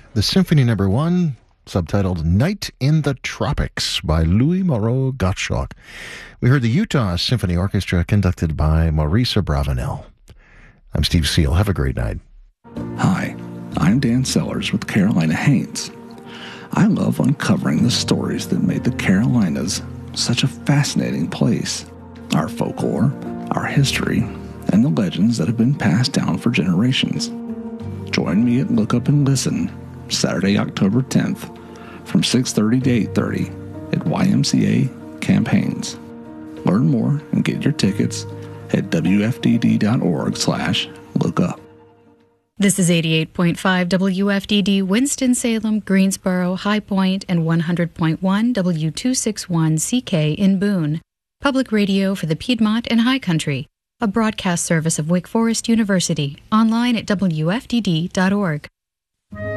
the Symphony No. 1, subtitled Night in the Tropics by Louis Moreau Gottschalk. We heard the Utah Symphony Orchestra conducted by Maurice Abravanel. I'm Steve Seal. Have a great night. Hi, I'm Dan Sellers with Carolina Haints. I love uncovering the stories that made the Carolinas such a fascinating place. Our folklore, our history, and the legends that have been passed down for generations. Join me at Look Up and Listen, Saturday, October 10th, from 6:30 to 8:30 at YMCA Campaigns. Learn more and get your tickets at wfdd.org/lookup. This is 88.5 WFDD Winston-Salem, Greensboro, High Point, and 100.1 W261CK in Boone. Public radio for the Piedmont and High Country. A broadcast service of Wake Forest University. Online at wfdd.org.